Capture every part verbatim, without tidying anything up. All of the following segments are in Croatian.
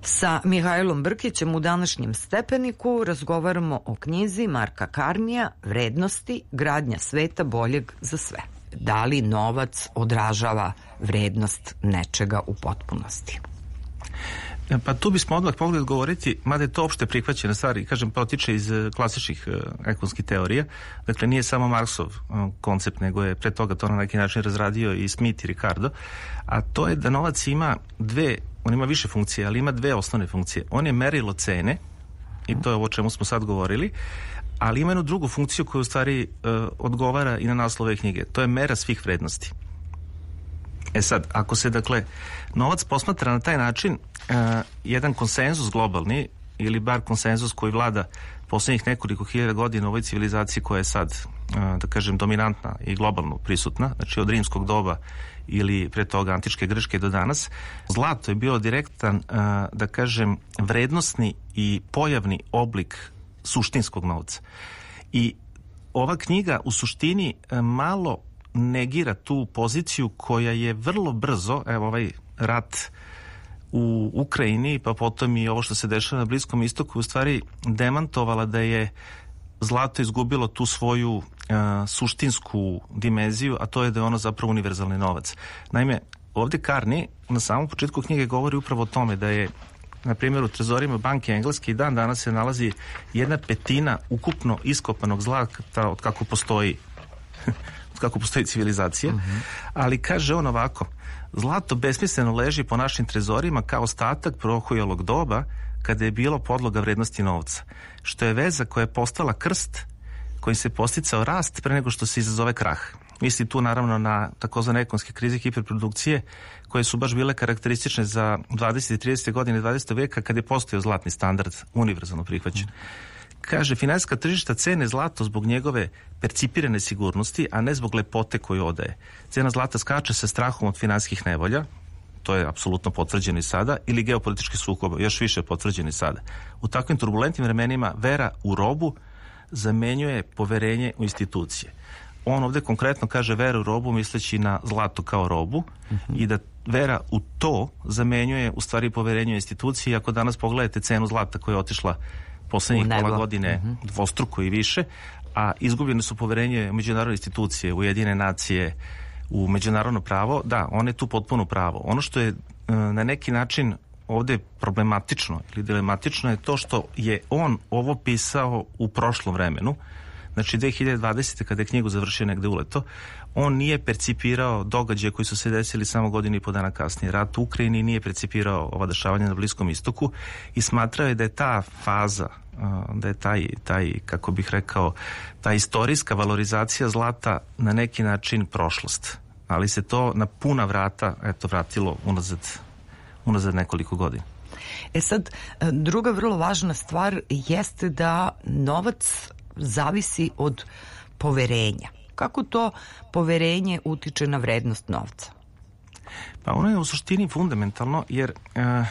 Sa Mihajlom Brkićem u današnjem Stepeniku razgovaramo o knjizi Marka Karnija Vrednosti, gradnja sveta boljeg za sve. Da li novac odražava vrednost nečega u potpunosti? Pa tu bismo odmah mogli odgovoriti, mada je to opšte prihvaćena stvar i kažem potiče iz klasičnih ekonomskih teorija. Dakle, nije samo Marksov koncept, nego je pre toga to na neki način razradio i Smith i Ricardo, a to je da novac ima dve, on ima više funkcije, ali ima dve osnovne funkcije. On je merilo cene, i to je ovo o čemu smo sad govorili, ali ima jednu drugu funkciju koja u stvari uh, odgovara i na naslov ove knjige. To je mera svih vrednosti. E sad, ako se, dakle, novac posmatra na taj način, uh, jedan konsenzus globalni, ili bar konsenzus koji vlada poslednjih nekoliko hiljada godina u ovoj civilizaciji koja je sad, uh, da kažem, dominantna i globalno prisutna, znači od rimskog doba ili pre toga antičke Grčke do danas, zlato je bilo direktan, uh, da kažem, vrednosni i pojavni oblik suštinskog novca. I ova knjiga u suštini uh, malo negira tu poziciju koja je vrlo brzo, evo ovaj rat u Ukrajini, pa potom i ovo što se dešava na Bliskom istoku, u stvari demantovala da je zlato izgubilo tu svoju uh, suštinsku dimenziju, a to je da je ono zapravo univerzalni novac. Naime, ovdje Carney na samom početku knjige govori upravo o tome da je, na primjer, u trezorima banke Engleske i dan danas se nalazi jedna petina ukupno iskopanog zlata od kako postoji od kako postoji civilizacija, uh-huh. ali kaže on ovako: zlato besmisleno leži po našim trezorima kao ostatak prohujelog doba kada je bilo podloga vrednosti novca, što je veza koja je postala krst kojim se posticao rast pre nego što se izazove krah. Misli tu naravno na takozvane ekonomske krize hiperprodukcije koje su baš bile karakteristične za dvadesete i tridesete godine dvadesetog veka kad je postojao zlatni standard univerzalno prihvaćen. Kaže, finansijska tržišta cene zlato zbog njegove percipirane sigurnosti, a ne zbog lepote koju odaje. Cena zlata skače sa strahom od finansijskih nevolja, to je apsolutno potvrđeno i sada, ili geopolitički sukob, još više potvrđeno i sada. U takvim turbulentnim vremenima vera u robu zamenjuje poverenje u institucije. On ovdje konkretno kaže vera u robu misleći na zlato kao robu, uh-huh. i da vera u to zamenjuje u stvari poverenje u institucije. Ako danas pogledate cenu zlata koja je otišla poslednjih pola godine uh-huh. dvostruko i više, a izgubljene su poverenje u međunarodne institucije, u Ujedinjene nacije, u međunarodno pravo, da, on je tu potpuno pravo. Ono što je na neki način ovdje problematično ili dilematično je to što je on ovo pisao u prošlom vremenu, znači dve hiljade dvadesete kada je knjigu završio negde uleto, on nije percipirao događaje koji su se desili samo godinu i po dana kasnije. Rat u Ukrajini nije percipirao ova dešavanja na Bliskom istoku i smatrao je da je ta faza, da je taj, taj, kako bih rekao, ta istorijska valorizacija zlata na neki način prošlost. Ali se to na puna vrata, eto, vratilo unazad, unazad nekoliko godina. E sad, druga vrlo važna stvar jeste da novac zavisi od poverenja. Kako to poverenje utiče na vrednost novca? Pa ono je u suštini fundamentalno, jer eh,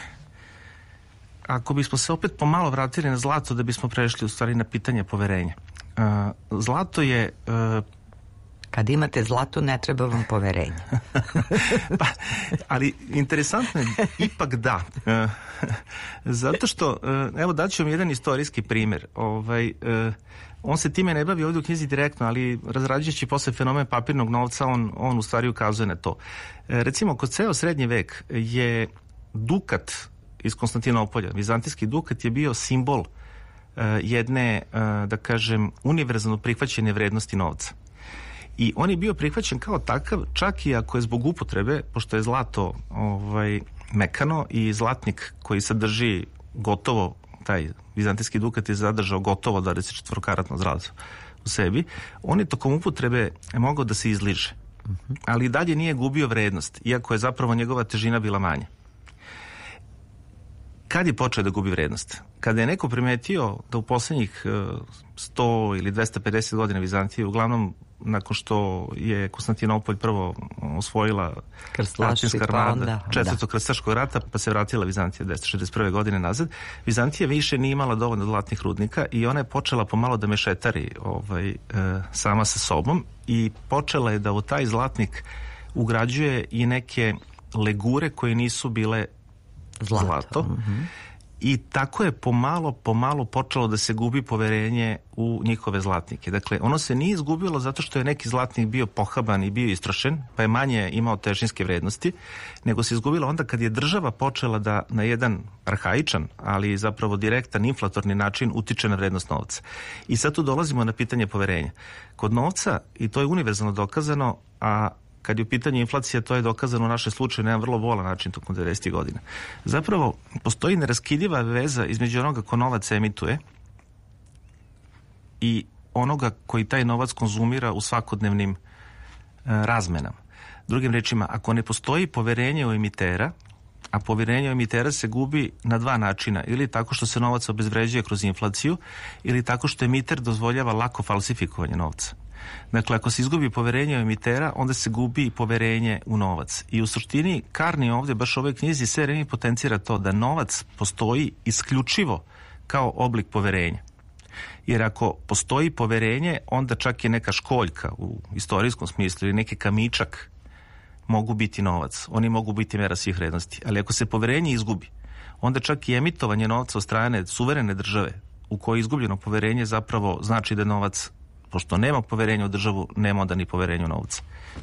ako bismo se opet pomalo vratili na zlato da bismo prešli u stvari na pitanje poverenja. Eh, zlato je... Eh, Kad imate zlato, ne treba vam poverenje. pa, ali interesantno je ipak da. Eh, zato što, eh, evo daću vam jedan istorijski primjer. Ovaj... Eh, On se time ne bavi ovdje u knjizi direktno, ali razrađujući posle fenomen papirnog novca, on, on u stvari ukazuje na to. E, recimo, kod ceo srednji vek je dukat iz Konstantinopolja, vizantijski dukat je bio simbol e, jedne, e, da kažem, univerzalno prihvaćene vrednosti novca. I on je bio prihvaćen kao takav, čak i ako je zbog upotrebe, pošto je zlato ovaj, mekano i zlatnik koji sadrži gotovo, taj vizantijski dukat je zadržao gotovo dvadeset četiri karatno zlato u sebi, on je tokom upotrebe mogao da se izliže. Uh-huh. Ali i dalje nije gubio vrednost, iako je zapravo njegova težina bila manja. Kad je počeo da gubi vrednost? Kada je neko primetio da u poslednjih sto ili dvesta pedeset godina Vizantije, uglavnom nakon što je Konstantinopolj prvo osvojila Latinska armada četvrtog krstaškog rata, pa se vratila Vizantija dvesta šezdeset prve godine nazad, Vizantija više nije imala dovoljno zlatnih rudnika i ona je počela pomalo da mešetari ovaj, e, sama sa sobom i počela je da u taj zlatnik ugrađuje i neke legure koje nisu bile zlato. zlato. Mm-hmm. I tako je pomalo, pomalo počelo da se gubi poverenje u njihove zlatnike. Dakle, ono se nije izgubilo zato što je neki zlatnik bio pohaban i bio istrošen, pa je manje imao težinske vrednosti, nego se izgubilo onda kad je država počela da na jedan arhaičan, ali zapravo direktan, inflatorni način utiče na vrednost novca. I sad tu dolazimo na pitanje poverenja. Kod novca, i to je univerzalno dokazano, a kad je u pitanju inflacija, to je dokazano u našem slučaju na jedan vrlo bolan način tokom devedesetih godina. Zapravo, postoji neraskidiva veza između onoga ko novac emituje i onoga koji taj novac konzumira u svakodnevnim e, razmenama. Drugim rečima, ako ne postoji poverenje u emitera, a poverenje u emitera se gubi na dva načina, ili tako što se novac obezvređuje kroz inflaciju, ili tako što emiter dozvoljava lako falsifikovanje novca. Dakle, ako se izgubi poverenje u emitera, onda se gubi i poverenje u novac. I u suštini, Carney ovdje, baš u ovoj knjizi, sve vreme potencira to da novac postoji isključivo kao oblik poverenja. Jer ako postoji poverenje, onda čak i neka školjka u istorijskom smislu ili neki kamičak mogu biti novac. Oni mogu biti mera svih vrednosti. Ali ako se poverenje izgubi, onda čak i emitovanje novca od strane suverene države u kojoj je izgubljeno poverenje zapravo znači da je novac, pošto nema poverenja u državu, nema onda ni poverenja u novca.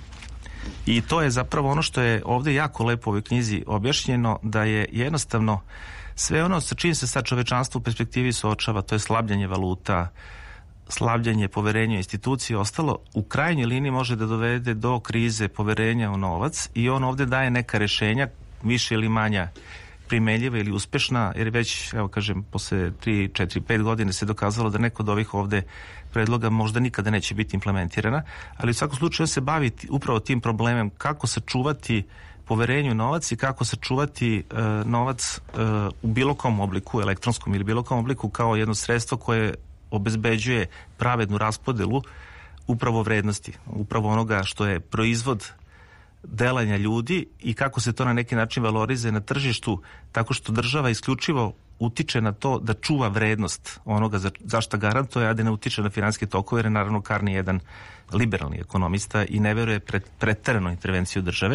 I to je zapravo ono što je ovdje jako lepo u ovoj knjizi objašnjeno, da je jednostavno sve ono sa čim se sad čovečanstvo u perspektivi suočava, to je slabljenje valuta, slabljenje poverenja u institucije, ostalo u krajnjoj liniji može da dovede do krize poverenja u novac i on ovdje daje neka rešenja, više ili manja primenljiva ili uspešna, jer već, evo kažem, posle tri, četiri, pet godine se dokazalo da neko od ovih ovde predloga možda nikada neće biti implementirana, ali u svakom slučaju se bavi upravo tim problemem kako sačuvati poverenju novac i kako sačuvati e, novac e, u bilo kom obliku, elektronskom ili bilo kom obliku, kao jedno sredstvo koje obezbeđuje pravednu raspodelu upravo vrednosti, upravo onoga što je proizvod delanja ljudi i kako se to na neki način valorizuje na tržištu, tako što država isključivo utiče na to da čuva vrednost onoga za, za šta garantuje, a da ne utiče na finansijske tokove, jer je naravno Carney jedan liberalni ekonomista i ne veruje pred, preteranu intervenciju države,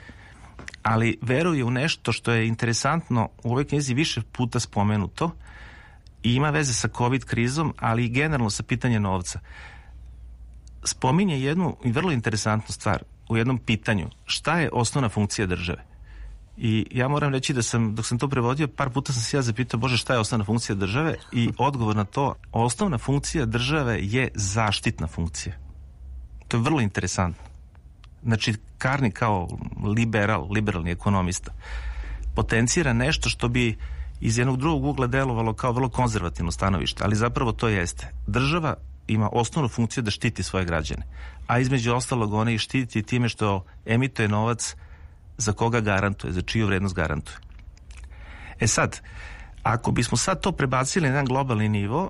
ali veruje u nešto što je interesantno, u ovoj knjizi više puta spomenuto i ima veze sa COVID krizom, ali i generalno sa pitanjem novca. Spominje jednu vrlo interesantnu stvar u jednom pitanju. Šta je osnovna funkcija države? I ja moram reći da sam, dok sam to prevodio, par puta sam se ja zapitao, Bože, šta je osnovna funkcija države? I odgovor na to, osnovna funkcija države je zaštitna funkcija. To je vrlo interesantno. Znači, Carney kao liberal, liberalni ekonomista, potencira nešto što bi iz jednog drugog ugla delovalo kao vrlo konzervativno stanovište, ali zapravo to jeste. Država ima osnovnu funkciju da štiti svoje građane, a između ostalog ona ih štiti time što emituje novac za koga garantuje, za čiju vrednost garantuje. E sad, ako bismo sad to prebacili na jedan globalni nivo,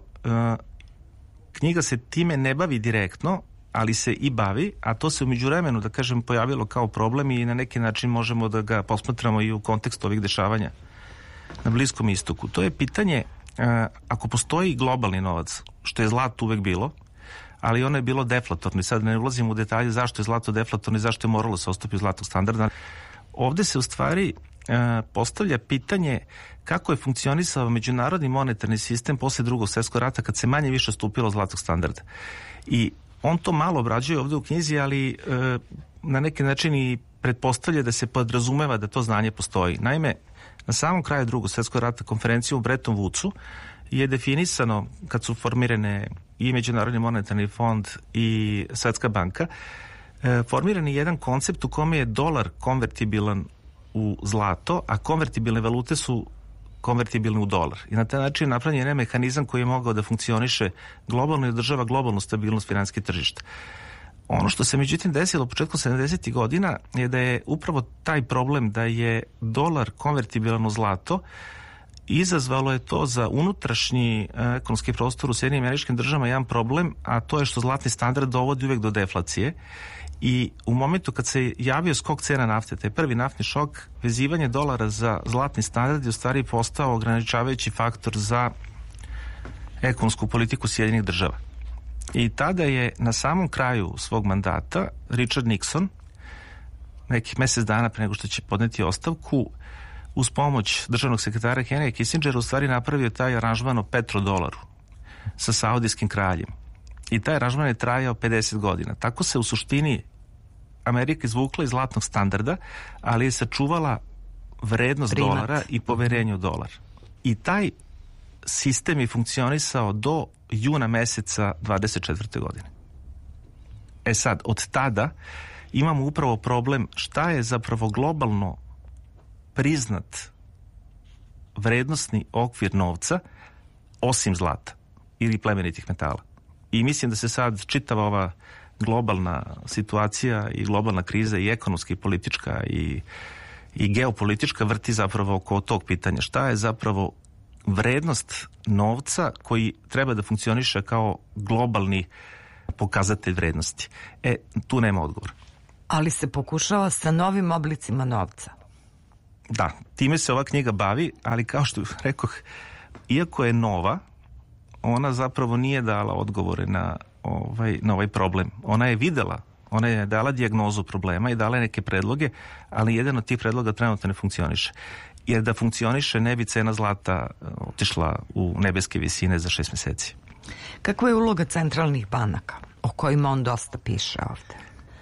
knjiga se time ne bavi direktno, ali se i bavi, a to se u međuvremenu, da kažem, pojavilo kao problem i na neki način možemo da ga posmatramo i u kontekstu ovih dešavanja na Bliskom istoku. To je pitanje, ako postoji globalni novac, što je zlato uvek bilo, ali ono je bilo deflatorno i sad ne ulazimo u detalje zašto je zlato deflatorno i zašto je moralo se ostupiti zlatog standarda. Ovde se u stvari postavlja pitanje kako je funkcionisao međunarodni monetarni sistem posle Drugog svjetskog rata kad se manje više stupilo zlatog standarda. I on to malo obrađuje ovde u knjizi, ali e, na neki način i pretpostavlja da se podrazumeva da to znanje postoji. Naime, na samom kraju Drugog svjetskog rata konferencije u Bretton Woodsu je definisano, kad su formirane i Međunarodni monetarni fond i Svetska banka, e, formiran je jedan koncept u kome je dolar konvertibilan u zlato, a konvertibilne valute su konvertibilni u dolar. I na taj način napravljen je jedan mehanizam koji je mogao da funkcioniše globalno i održava globalnu stabilnost finansijskih tržišta. Ono što se međutim desilo u početku sedamdesetih godina je da je upravo taj problem da je dolar konvertibilan u zlato izazvalo je to za unutrašnji ekonomski prostor u Sjedinjenim Američkim Državama jedan problem, a to je što zlatni standard dovodi uvek do deflacije. I u momentu kad se javio skok cena nafte, taj prvi naftni šok, vezivanje dolara za zlatni standard je u stvari postao ograničavajući faktor za ekonomsku politiku Sjedinjenih Država. I tada je na samom kraju svog mandata Richard Nixon, nekih mesec dana pre nego što će podneti ostavku, uz pomoć državnog sekretara Henrya Kissingera u stvari napravio taj aranžman o petrodolaru sa saudijskim kraljem. I taj aranžman je trajao pedeset godina. Tako se u suštini Amerika izvukla iz zlatnog standarda, ali je sačuvala vrednost Primat. dolara i poverenje u dolar. I taj sistem je funkcionisao do juna meseca dvadeset četvrte godine. E sad, od tada imamo upravo problem šta je zapravo globalno priznat vrednostni okvir novca osim zlata ili plemenitih metala. I mislim da se sad čitava ova globalna situacija i globalna kriza i ekonomska i politička i, i geopolitička vrti zapravo oko tog pitanja. Šta je zapravo vrednost novca koji treba da funkcioniše kao globalni pokazatelj vrednosti? E, tu nema odgovora. Ali se pokušava sa novim oblicima novca. Da, time se ova knjiga bavi, ali kao što rekoh, iako je nova, ona zapravo nije dala odgovore na ovaj, na ovaj problem. Ona je videla, ona je dala dijagnozu problema i dala neke predloge, ali jedan od tih predloga trenutno ne funkcioniše. Jer da funkcioniše, ne bi cena zlata otišla u nebeske visine za šest meseci. Kakva je uloga centralnih banaka, o kojima on dosta piše ovde?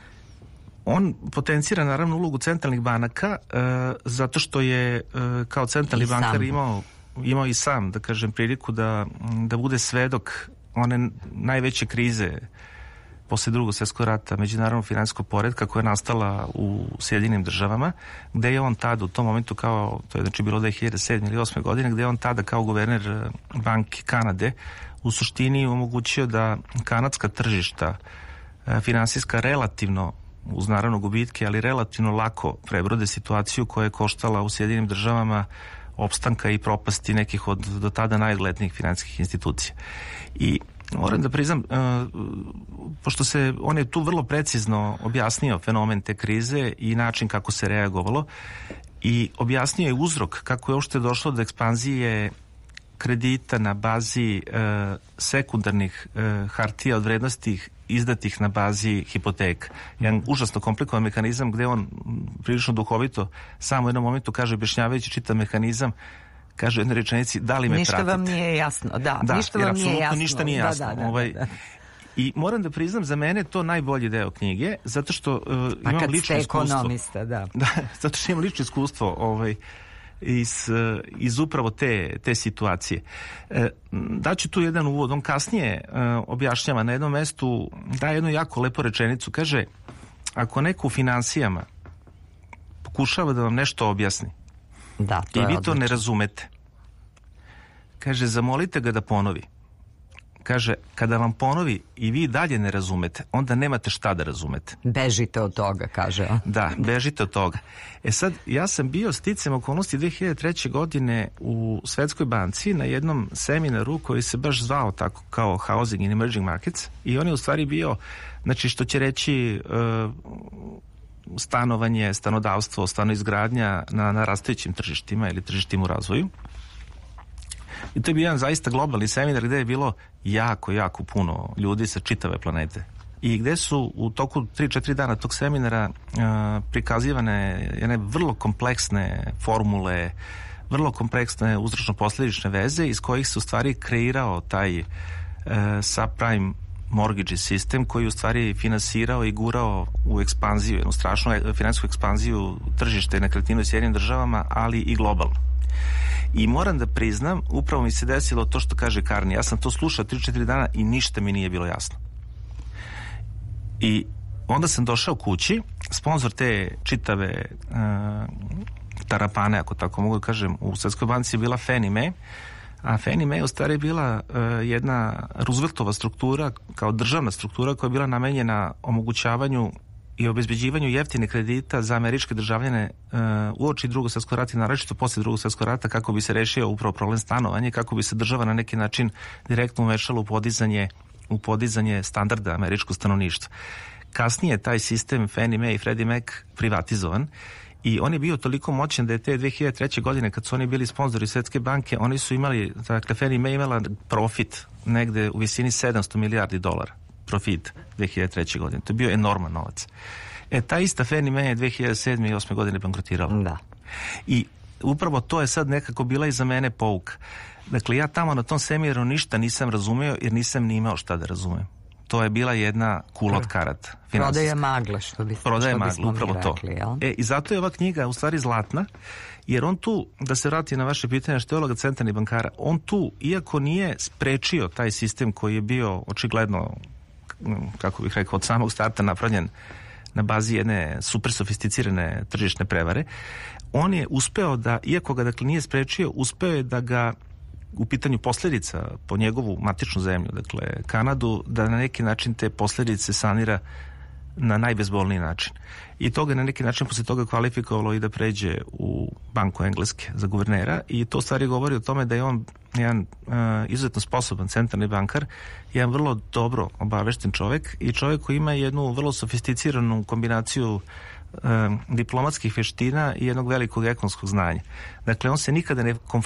On potencira naravno ulogu centralnih banaka e, zato što je e, kao centralni bankar imao, imao i sam, da kažem, priliku da, da bude svedok one najveće krize posle drugog svjetskog rata, međunarodnog finansijskog poretka koja je nastala u Sjedinjenim državama, gde je on tada u tom momentu kao, to je znači bilo dve hiljade sedme ili osme godine, gde je on tada kao guverner Banke Kanade u suštini omogućio da kanadska tržišta finansijska relativno, uz naravno gubitke, ali relativno lako prebrode situaciju koja je koštala u Sjedinjenim državama opstanka i propasti nekih od do tada najuglednijih finansijskih institucija. I moram da priznam, uh, pošto se, on je tu vrlo precizno objasnio fenomen te krize i način kako se reagovalo i objasnio je uzrok kako je uopšte došlo do ekspanzije kredita na bazi uh, sekundarnih uh, hartija od vrednosti izdatih na bazi hipoteka. Jedan užasno komplikovan mehanizam gde on prilično duhovito samo u jednom momentu kaže, objašnjavajući čitav mehanizam, kaže u jednoj rečenici, da li me ništa pratite? Ništa vam nije jasno, da. Da, ništa jer vam nije jasno. ništa nije jasno. Da, da, da, ovaj, da. I moram da priznam, za mene to najbolji deo knjige, zato što uh, pa imam lično iskustvo. Pa kad ste ekonomista, da. Da, zato što imam lično iskustvo ovaj, iz, iz upravo te, te situacije. E, daću tu jedan uvod. On kasnije e, objašnjava na jednom mestu, daje jednu jako lepu rečenicu. Kaže, ako neko u finansijama pokušava da vam nešto objasni, da, to i vi to to ne razumete, kaže, zamolite ga da ponovi. Kaže, kada vam ponovi i vi dalje ne razumete, onda nemate šta da razumete. Bežite od toga, kaže on. Da, bežite od toga. E sad, ja sam bio sticam okolnosti dve hiljade treće. godine u Svetskoj banci na jednom seminaru koji se baš zvao tako kao Housing in Emerging Markets i on je u stvari bio, znači što će reći uh, stanovanje, stanodavstvo, stanoizgradnja na narastajućim tržištima ili tržištima u razvoju. I to je bio jedan zaista globalni seminar gde je bilo jako, jako puno ljudi sa čitave planete. I gde su u toku tri četiri dana tog seminara uh, prikazivane jedne vrlo kompleksne formule, vrlo kompleksne uzročno-posljedične veze iz kojih se u stvari kreirao taj uh, subprime mortgage sistem koji u stvari finansirao i gurao u ekspanziju, jednu strašnu finansijsku ekspanziju tržišta i nekretnina u Sjedinjenim državama, ali i globalno. I moram da priznam, upravo mi se desilo to što kaže Carney. Ja sam to slušao tri četiri dana i ništa mi nije bilo jasno. I onda sam došao kući, sponzor te čitave uh, tarapane, ako tako mogu da kažem, u Svetskoj banci je bila Fannie Mae, a Fannie Mae u stvari bila uh, jedna Rooseveltova struktura, kao državna struktura koja je bila namenjena omogućavanju i obezbeđivanju jeftine kredita za američke državljane uh, uoči drugog svjetskog rata i naročito posle drugog svjetskog rata kako bi se rešio upravo problem stanovanja i kako bi se država na neki način direktno umešala u podizanje, u podizanje standarda američkog stanovništva. Kasnije taj sistem Fannie Mae i Freddie Mac privatizovan i on je bio toliko moćan da je te dve hiljade treće. godine kad su oni bili sponzori Svetske banke, oni su imali, dakle Fannie Mae imala profit negde u visini sedamsto milijardi dolara. Profit dve hiljade treće. godine. To je bio enorman novac. E, ta ista Fannie Mae je dve hiljade sedme. i osme. godine bankrotirala. Da. I upravo to je sad nekako bila i za mene pouka. Dakle, ja tamo na tom seminaru ništa nisam razumeo jer nisam ni imao šta da razumem. To je bila jedna kula od karata. Prodaja magle, što bi Prodaja magle, upravo rekli, to. Jel? E, i zato je ova knjiga u stvari zlatna, jer on tu, da se vrati na vaše pitanje što je uloga centralnih bankara, on tu, iako nije sprečio taj sistem koji je bio očigledno, kako bih rekao, od samog starta napravljen na bazi jedne super sofisticirane tržišne prevare, on je uspeo da, iako ga dakle nije sprečio, uspeo je da ga u pitanju posljedica po njegovu matičnu zemlju, dakle Kanadu, da na neki način te posljedice sanira na najbezbolniji način. I to ga na neki način posle toga kvalifikovalo i da pređe u Banku Engleske za guvernera i to stvari govori o tome da je on jedan uh, izuzetno sposoban centralni bankar, jedan vrlo dobro obavešten čovjek i čovjek koji ima jednu vrlo sofisticiranu kombinaciju diplomatskih vještina i jednog velikog ekonomskog znanja. Dakle, on se nikada ne konfrontira